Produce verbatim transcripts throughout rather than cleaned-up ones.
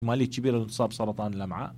احتمالية كبيرة تصاب سرطان الأمعاء.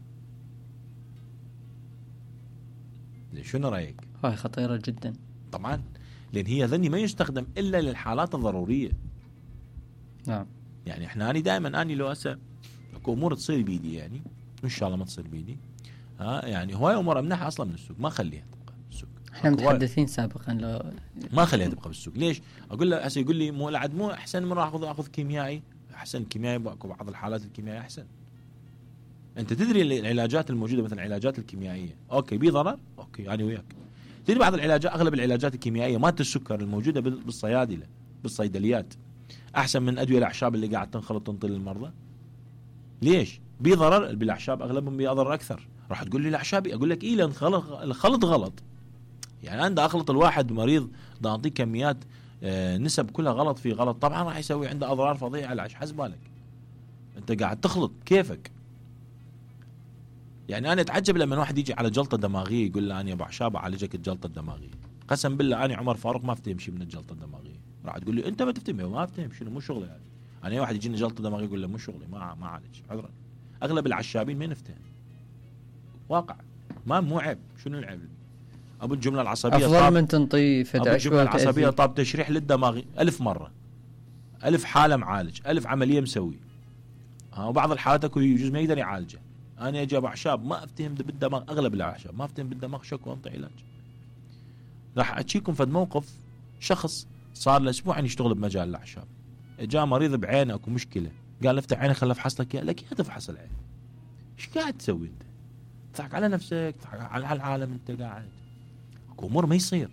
شنو رأيك؟ هاي خطيرة جدا طبعا، لأن هي ذني ما يستخدم إلا للحالات الضرورية. نعم. يعني احنا أنا دائما أني لو أسا اكو أمور تصير بيدي، يعني إن شاء الله ما تصير بيدي، ها يعني هواي أمور أمنحها أصلا من السوق، ما أخليها تبقى بالسوق. احنا متحدثين سابقا لو ما أخليها تبقى بالسوق. ليش؟ أقول له هسه يقول لي مو العد مو أحسن من راح أخذ أخذ كيميائي. أحسن كيميائي، اكو بعض الحالات الكيميائي أحسن. أنت تدري العلاجات الموجودة مثلا العلاجات الكيميائية أوكي بي ضرر، أوكي يعني وياك. تدري بعض العلاجات، أغلب العلاجات الكيميائية مالت السكر الموجودة بالصيادلة بالصيدليات أحسن من أدوية الأعشاب اللي قاعد تنخلط تنطي للمرضى. ليش؟ بي ضرر بالأعشاب، أغلبهم بي ضرر أكثر. راح تقول لي الأعشابي، أقول لك إيه، لأن الخلط غلط. يعني أنا أخلط الواحد مريض دا أعطيه كميات آه نسب كلها غلط في غلط، طبعا راح يسوي عنده أضرار فظيعة على العيش. حسب بالك أنت قاعد تخلط كيفك. يعني أنا أتعجب لما واحد يجي على جلطة دماغية يقول له أنا يا أبو عشاب أعالجك الجلطة الدماغية. قسم بالله أنا عمر فاروق ما أفتهم شيء من الجلطة الدماغية. راح تقول لي أنت ما تفتهم، ما أفتهم شنو، مو شغلي يعني. أنا واحد يجيني جلطة دماغية يقول له مو شغلي، ما ما أعالج عذرا. أغلب العشابين ما نفتهم واقع، ما مو عيب. شنو العيب؟ أبو الجملة العصبية أفضل من تنطي فد أبو الجملة العصبية طاب تشريح للدماغ ألف مرة، ألف حالة معالج، ألف عملية مسوي. ها وبعض الحالات أكو يجوز ما يقدر يعالجه. أنا أجي أبو أعشاب ما أفتهم بالدماغ، أغلب الأعشاب ما أفتهم بالدماغ، شكو أنطي علاج. راح أحكيكم فد موقف. شخص صار له أسبوعين يشتغل بمجال الأعشاب، جاء مريض بعينه أكو مشكلة، قال افتح عينك خل أفحص لك إياه. لك يا تفحص العين، إيش قاعد تسوي أنت؟ تضحك على نفسك، تضحك على العالم. أنت قاعد أكو أمور ما يصير.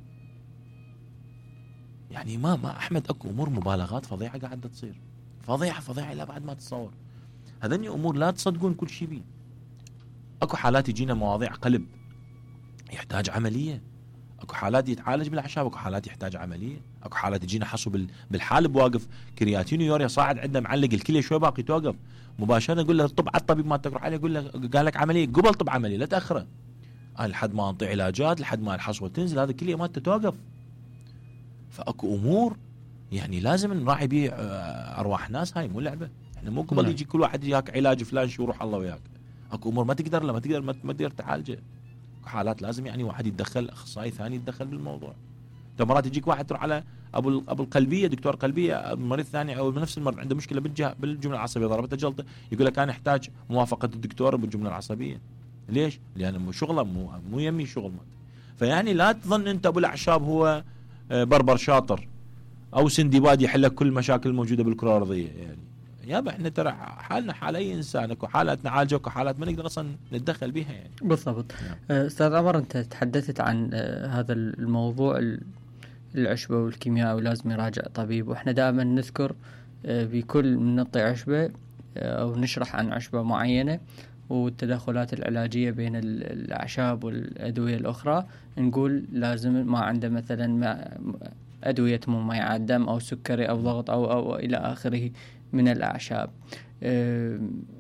يعني ما ما أحمد أكو أمور مبالغات فظيعة قاعدة تصير، فظيعة فظيعة لا بعد ما تتصور. هذني أمور لا تصدقون كل شيء بيه. أكو حالات يجينا مواضيع قلب يحتاج عملية، أكو حالات يتعالج بالأعشاب، أكو حالات يحتاج عملية، أكو حالات يجينا حصو بالحالب واقف كرياتين ويوريا صاعد عندنا معلق الكلية شوي باقي توقف مباشرة. نقول له طب على الطبيب ما تقرأ عليه، يقول له قال لك عملية قبل، طب عملية لا تأخره لحد ما أنطي علاجات لحد ما الحصوة تنزل، هذا الكلية ما تتوقف. فأكو أمور يعني لازم نراعي بيه أرواح ناس، هاي مو لعبة. احنا مو قبل يجي كل واحد ياك علاج فلان شو يروح الله وياك. اكو امور ما تقدر لما تقدر ما تقدر تعالجه. حالات لازم يعني واحد يتدخل، اخصائي ثاني يتدخل بالموضوع. مرات يجيك واحد تروح على ابو ابو القلبيه، دكتور قلبيه، مريض ثاني او نفس المرض عنده مشكله بالجهه بالجمله العصبيه ضربته جلطه، يقول لك انا احتاج موافقه الدكتور بالجمله العصبيه. ليش؟ لان مو شغله، مو مو يمي شغل مات. فيعني لا تظن انت ابو الاعشاب هو بربر شاطر او سندباد يحل كل المشاكل الموجوده بالكره الارضيه. يعني يابا احنا ترى حالنا حال اي انسان، اكو حالات نعالجها واكو حالات ما نقدر اصلا نتدخل بها يعني. بالضبط. استاذ عمر، انت تحدثت عن هذا الموضوع العشبه والكيمياء ولازم يراجع طبيب، واحنا دائما نذكر بكل من نعطي عشبه او نشرح عن عشبه معينه والتدخلات العلاجيه بين الاعشاب والادويه الاخرى، نقول لازم ما عنده مثلا ما أدوية مميعة دم أو سكري أو ضغط أو, أو إلى آخره من الأعشاب. أه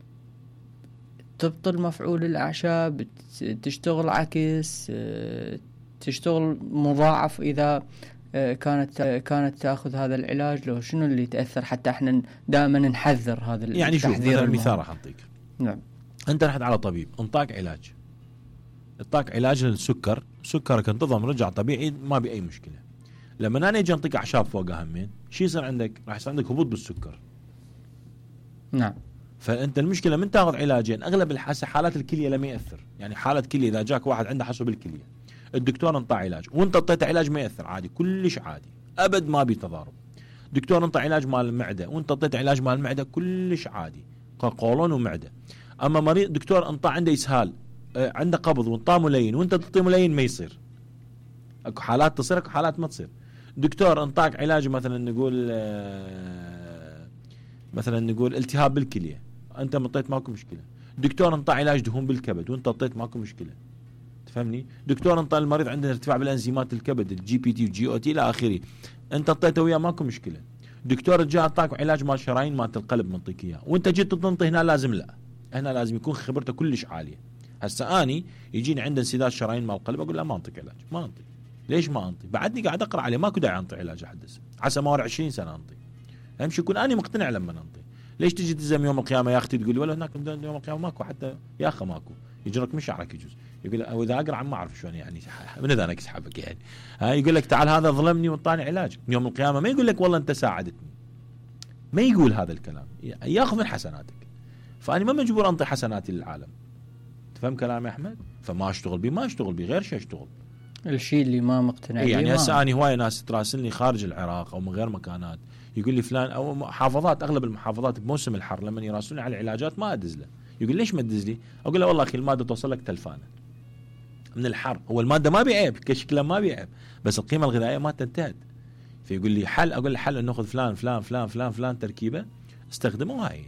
تبطل مفعول الأعشاب، تشتغل عكس، أه تشتغل مضاعف إذا أه كانت كانت تأخذ هذا العلاج. لو شنو اللي تأثر حتى احنا دائما نحذر هذا التحذير. يعني شوف مثلا مثال راح أعطيك. نعم. أنت رحت على طبيب انطاك علاج، انطاك علاج للسكر، سكرك انتظم رجع طبيعي ما بأي مشكلة. لما انا اجي انطيك اعشاب فوقها همين، شو يصير عندك؟ راح يصير عندك هبوط بالسكر. نعم. فانت المشكله من تاخذ علاجين، اغلب الحالات حالات الكليه لم ياثر. يعني حاله كليه اذا جاك واحد عنده حصو بالكليه، الدكتور انطى علاج وانت اعطيته علاج ما ياثر عادي، كلش عادي ابد ما بي تضارب. دكتور انطى علاج مال المعده وانت اعطيته علاج مال المعده، كلش عادي، قولون ومعده. اما مريض دكتور انطى عنده اسهال، عنده قبض وانطاه ملين وانت تعطيه ملين، ما يصير. اكو حالات تصير اكو حالات ما تصير. دكتور انطاك علاج مثلا نقول مثلا نقول التهاب بالكليه، انت مطيت ماكو مشكله. دكتور انطى علاج دهون بالكبد وانت اعطيت ماكو مشكله، تفهمني؟ دكتور انطى المريض عنده ارتفاع بالانزيمات الكبد الجي بي تي والجي او تي الى اخره، انت اعطيته وياه ماكو مشكله. دكتور جاء اعطاك علاج مال شرايين مال القلب منطيك اياه وانت جيت تنطي هنا، لازم لا، هنا لازم يكون خبرته كلش عاليه. هسه اني يجيني عنده انسداد شرايين مال القلب، اقول له ما انطيك علاج، ما انطي. ليش ما انطي؟ بعدني قاعد اقرا عليه، ماكو داعي انطي علاج حد هسه، عسى ما ورا عشرين سنه انطي. اهم شيء يكون اني مقتنع لما انطي. ليش تجي تلزم يوم القيامه يا اختي تقول لي ولا هناك يوم القيامه ماكو حتى يا اخي ماكو يجرك من شعرك يجوز يقول او اذا اقرا ما اعرف شلون يعني من اذا انا اسحبك يعني ها يقول لك تعال هذا ظلمني وانطاني علاج يوم القيامه ما يقول لك والله انت ساعدتني ما يقول هذا الكلام ياخذ من حسناتك فانا ما مجبور انطي حسناتي للعالم تفهم كلامي يا احمد فما اشتغل بيه ما اشتغل بيه غير شيء اشتغل الشيء اللي ما مقتنع إيه به يعني ما- هسه اني هواي ناس تراسلني خارج العراق او من غير مكانات يقول لي فلان او محافظات اغلب المحافظات بموسم الحر لما يراسلوني على العلاجات ما ادز له يقول ليش ما تدز لي اقول له والله اخي الماده توصل لك تلفانه من الحر هو الماده ما بيعيب كشكلها ما بيعيب بس القيمه الغذائيه ما انتهت فيقول لي حل اقول له حل انه ناخذ فلان فلان فلان فلان فلان تركيبه استخدمه هاي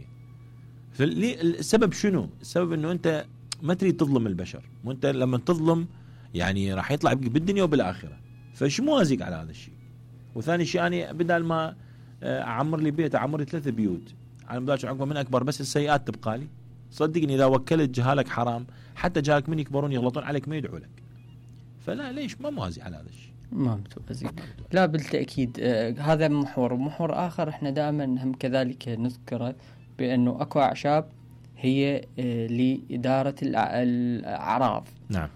فاللي- السبب شنو السبب انه انت ما تريد تظلم البشر وانت لما تظلم يعني راح يطلع بك بالدنيا وبالاخره فش موازيك على هذا الشيء وثاني شيء انا بدل ما آه، اعمر لي بيت اعمر لي ثلاث بيوت على مدار عقبه من اكبر بس السيئات تبقى لي صدقني اذا وكلت جهالك حرام حتى جهالك من يكبرون يغلطون عليك ما يدعوا لك فلا ليش ما موازي على هذا الشيء ما متوازي لا بالتأكيد آه، هذا محور ومحور آخر احنا دائما هم كذلك نذكره بأنه أكو أعشاب هي آه، لإدارة الأع- الأعراض نعم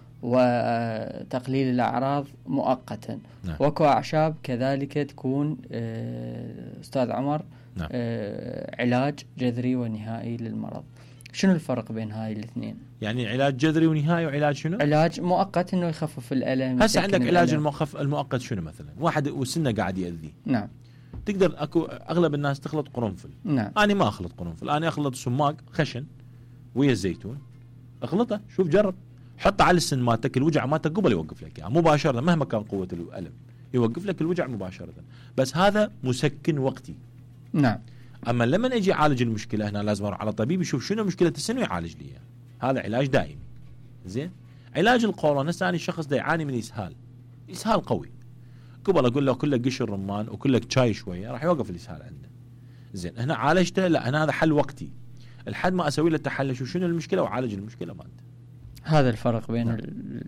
وتقليل الأعراض مؤقتا نعم. وأكو أعشاب كذلك تكون آه، أستاذ عمر نعم. آه، علاج جذري ونهائي للمرض شنو الفرق بين هاي الاثنين يعني علاج جذري ونهائي وعلاج شنو علاج مؤقت انه يخفف الالم هسه يسكن عندك علاج الألم. المؤقت المؤقت شنو مثلا واحد وسنه قاعد يأذيه نعم تقدر اكو اغلب الناس تخلط قرنفل نعم انا ما اخلط قرنفل انا اخلط سماق خشن ويا الزيتون اخلطه شوف جرب حطه على السن مالتك الوجع مالتك قبل يوقف لك يعني مباشره مهما كان قوه الالم يوقف لك الوجع مباشره بس هذا مسكن وقتي نعم اما لما اجي اعالج المشكله هنا لازم اروح على طبيب يشوف شنو مشكله السن ويعالج لي إياها. هذا علاج دائمي زين علاج القولون هسه انا الشخص ده يعاني من اسهال اسهال قوي قبل اقول له كله قشر رمان وكله شاي شويه راح يوقف الاسهال عنده زين هنا عالجته لا هنا هذا حل وقتي لحد ما اسوي له تحلل شو شنو المشكله وعالج المشكله مالته هذا الفرق بين نعم. ال...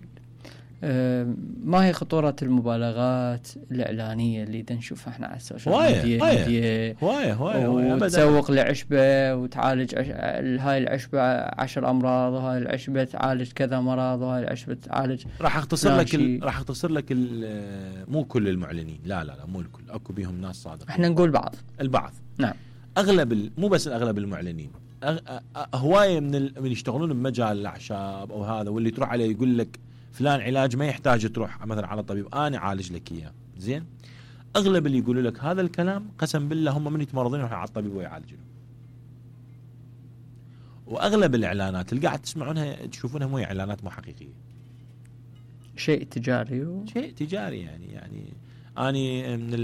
آه، ما هي خطورة المبالغات الإعلانية اللي دا نشوفها احنا على السوشيال هواية، ميديا هواية. ميديا هوايه هوايه هوايه أبداً. وتسوق لعشبة وتعالج عش... هاي العشبة عشر أمراض وهاي العشبة تعالج كذا مرض وهاي العشبة تعالج راح اختصر فلان لك ال... شيء. راح اختصر لك ال... مو كل المعلنين لا لا لا مو الكل اكو بيهم ناس صادقين احنا نقول بعض البعض نعم اغلب ال... مو بس اغلب المعلنين أغ... أ- هوايه من ال... من يشتغلون بمجال الاعشاب او هذا واللي تروح عليه يقول لك فلان علاج ما يحتاج تروح مثلا على طبيب انا اعالج لك اياه زين اغلب اللي يقولوا لك هذا الكلام قسم بالله هم من يتمرضون يروحوا على الطبيب ويعالجون واغلب الاعلانات اللي قاعد تسمعونها تشوفونها مو اعلانات مو حقيقيه شيء تجاري و... شيء تجاري يعني يعني اني من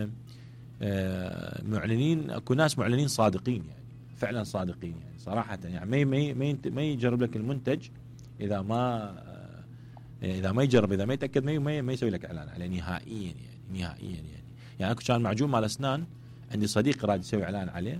المعلنين اكو ناس معلنين صادقين يعني فعلا صادقين يعني صراحه يعني ما ما ما, ينت- ما يجرب لك المنتج اذا ما اذا ما يجرب اذا ما يتاكد ما ما- ما يسوي لك اعلان عليه نهائيا يعني نهائيا يعني يعني اكو كان معجون مال اسنان عندي صديق راد يسوي اعلان عليه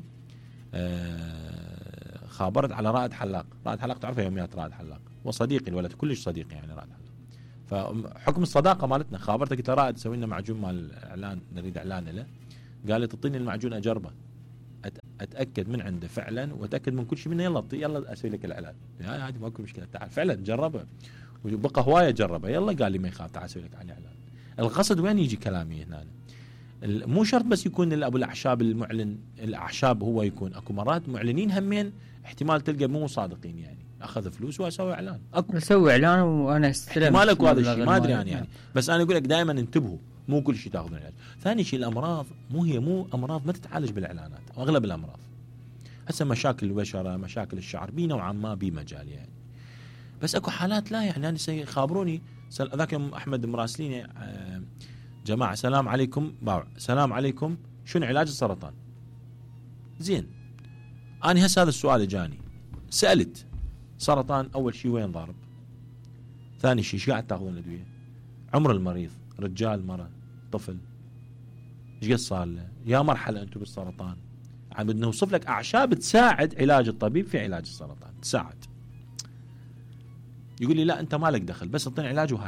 آه، خابرت على رائد حلاق رائد حلاق تعرفه يوميات رائد حلاق وصديقي الولد كلش صديقي يعني رائد حلاق فحكم الصداقه مالتنا خابرته قلت له رائد سوي لنا معجون مال اعلان نريد اعلان له قال لي تعطيني المعجون اجربه أت- اتاكد من عنده فعلا واتاكد من كل شيء منه يلا يلا اسوي لك الاعلان يعني عادي ماكو مشكله تعال فعلا جربه وبقى هوايه جربه يلا قال لي ما يخاف تعال اسوي لك عليه اعلان القصد وين يجي كلامي هنا ال- مو شرط بس يكون ابو الاعشاب المعلن الاعشاب هو يكون اكو مرات معلنين همين احتمال تلقى مو صادقين يعني اخذ فلوس واسوي اعلان اكو بسوي اعلان وانا استلم احتمال اكو هذا مبلغ الشيء ما ادري المال. انا يعني بس انا اقول لك دائما انتبهوا مو كل شيء تاخذون علاج ثاني شيء الامراض مو هي مو امراض ما تتعالج بالاعلانات اغلب الامراض هسه مشاكل البشره مشاكل الشعر بي نوعا ما بي مجال يعني بس اكو حالات لا يعني انا سي- خابروني سل- ذاك يوم احمد مراسليني آه، جماعه سلام عليكم باع سلام عليكم شنو علاج السرطان زين انا هسه هذا السؤال اجاني سالت سرطان اول شيء وين ضارب ثاني شيء ايش قاعد تاخذون ادويه عمر المريض رجال مرة طفل ايش قد صار له يا مرحله انتم بالسرطان عم بدنا نوصف لك اعشاب تساعد علاج الطبيب في علاج السرطان تساعد يقول لي لا انت مالك دخل بس اعطيني علاج وهاي هي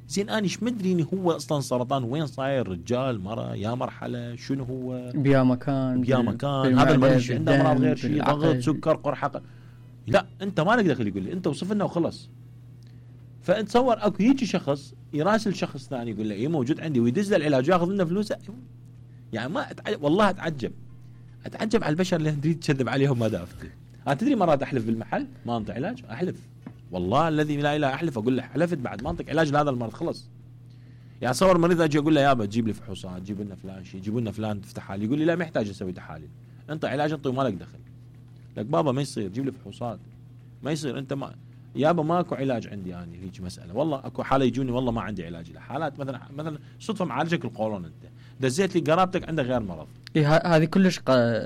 زين أنا إيش مدريني هو أصلا سرطان وين صاير، رجال مرة يا مرحلة شنو هو بيا مكان بيا مكان، هذا المريض عنده أمراض غير شيء، ضغط سكر قرحة. لا أنت ما لك دخل، يقول لي أنت وصف لنا وخلص. فأنت تصور أكو يجي شخص يراسل شخص ثاني يقول له إيه موجود عندي ويدز له العلاج وياخذ منه فلوسه. يعني ما أتعجب والله، أتعجب أتعجب على البشر اللي تريد تكذب عليهم ما دافته. أنا تدري مرات أحلف بالمحل ما أنطي علاج، أحلف والله الذي لا إله أحلف، أقول له حلفت بعد ما أنطيك علاج لهذا المرض خلص. يعني صور مريض أجي أقول له يابا تجيب لي فحوصات، جيب لنا فلان شيء، جيبوا لنا فلان تفتح لي، يقول لي لا ما يحتاج أسوي تحاليل، أنت علاج أنطي وما لك دخل. لك بابا ما يصير، جيب لي فحوصات، ما يصير أنت ما يابا ماكو علاج عندي أنا يعني هيك مسألة. والله أكو حالة يجوني والله ما عندي علاج لها، حالات مثلا مثلا صدفة معالجك القولون أنت دزيت لي قرابتك عنده غير مرض. إيه هذه كلش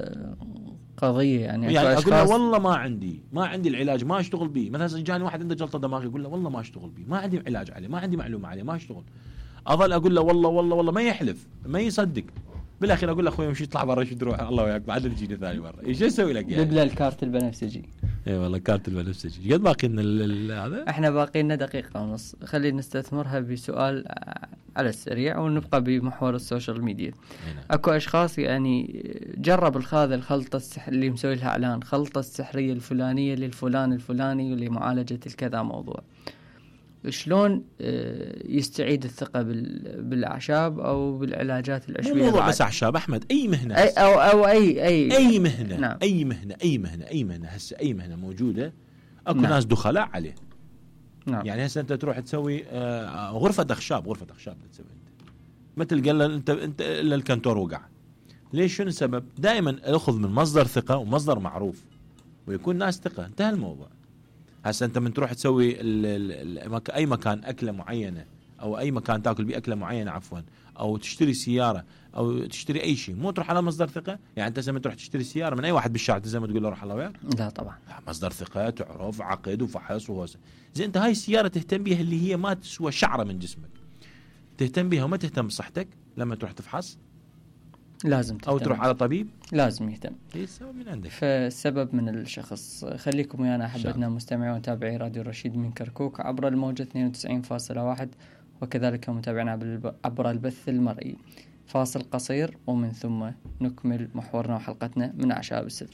قضية يعني. يعني أقول له والله ما عندي ما عندي العلاج ما أشتغل به. مثلا جاني واحد عنده جلطة دماغ يقول له والله ما أشتغل به، ما عندي علاج عليه، ما عندي معلومة عليه، ما أشتغل. أظل أقول له والله والله والله ما يحلف ما يصدق. بالاخير اقول له اخوي مشي اطلع برا شو تروح الله وياك بعد تجيني ثاني مره. ايش اسوي لك يعني؟ جيب له الكارت البنفسجي. اي والله كارت البنفسجي. قد باقي لنا هذا؟ احنا باقي لنا دقيقه ونص، خلينا نستثمرها بسؤال على السريع ونبقى بمحور السوشيال ميديا. هنا. اكو اشخاص يعني جرب الخاذ الخلطه السحر اللي مسوي لها اعلان، خلطه السحريه الفلانيه للفلان الفلاني ولمعالجه الكذا موضوع. شلون يستعيد الثقة بالأعشاب أو بالعلاجات العشبية؟ مو موضوع بس أعشاب أحمد، أي مهنة أي أو أو أي أي أي مهنة نعم. أي مهنة أي مهنة أي مهنة هسه أي مهنة موجودة أكو نعم. ناس دخلاء عليه. نعم. يعني هسه أنت تروح تسوي غرفة أخشاب، غرفة أخشاب تسوي أنت مثل قال أنت أنت إلا الكنتور وقع. ليش؟ شنو السبب؟ دائما أخذ من مصدر ثقة ومصدر معروف ويكون ناس ثقة، انتهى الموضوع. هسه انت من تروح تسوي ال ال اي مكان اكله معينه او اي مكان تاكل بيه اكله معينه عفوا، او تشتري سياره او تشتري اي شيء، مو تروح على مصدر ثقه. يعني انت لما تروح تشتري سياره من اي واحد بالشارع تزم تقول له روح الله وياك؟ لا طبعا، مصدر ثقه تعرف عقد وفحص وهوسه. زين انت هاي السياره تهتم بيها اللي هي ما تسوى شعره من جسمك، تهتم بيها وما تهتم بصحتك لما تروح تفحص؟ لازم تهتم. او تروح على طبيب لازم يهتم. ايه السبب من عندك؟ فالسبب من الشخص. خليكم ويانا احبتنا مستمعي ومتابعي راديو الرشيد من كركوك عبر الموجة اثنين وتسعين فاصلة واحد وكذلك متابعنا عبر البث المرئي. فاصل قصير ومن ثم نكمل محورنا وحلقتنا من أعشاب السدرة.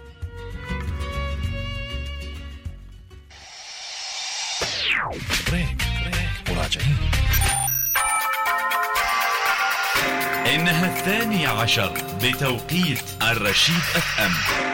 بريك بريك وراجعين. إنها الثانية عشر بتوقيت الرشيد أف أم.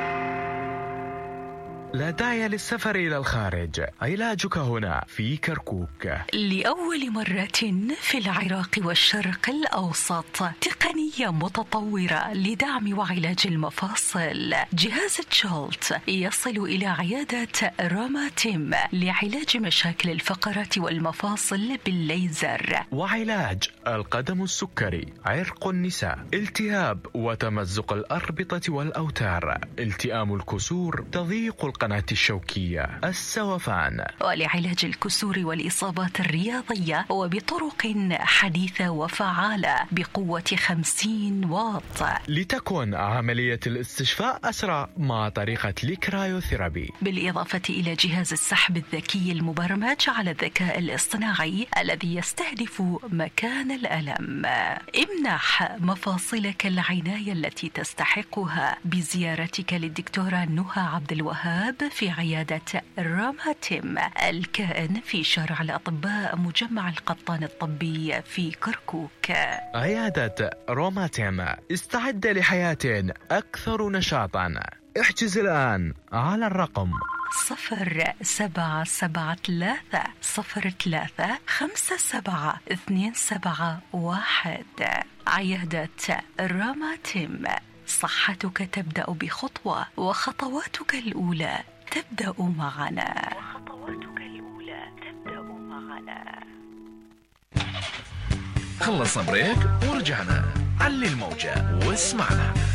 لا داعي للسفر إلى الخارج، علاجك هنا في كركوك. لأول مرة في العراق والشرق الأوسط تقنية متطورة لدعم وعلاج المفاصل. جهاز تشولت يصل إلى عيادة روماتيم لعلاج مشاكل الفقرات والمفاصل بالليزر، وعلاج القدم السكري، عرق النساء، التهاب وتمزق الأربطة والأوتار، التئام الكسور، تضييق القناة الشوكية، السوفان، ولعلاج الكسور والإصابات الرياضية وبطرق حديثة وفعالة بقوة خمسين واط. لتكون عملية الاستشفاء أسرع مع طريقة الكرايوثيرابي، بالإضافة إلى جهاز السحب الذكي المبرمج على الذكاء الاصطناعي الذي يستهدف مكان الألم. امنح مفاصلك العناية التي تستحقها بزيارتك للدكتورة نهى عبد الوهاب في عيادة روماتيم الكائن في شارع الأطباء مجمع القطان الطبي في كركوك. عيادة روماتيم، استعد لحياة أكثر نشاطا. احجز الآن على الرقم صفر سبعة سبعة ثلاثة صفر ثلاثة خمسة سبعة اثنين سبعة واحد. عيادة روماتيم، صحتك تبدأ بخطوة وخطواتك الأولى تبدأ معنا. وخطواتك الأولى تبدأ معنا. خلص بريك ورجعنا. علي الموجة واسمعنا.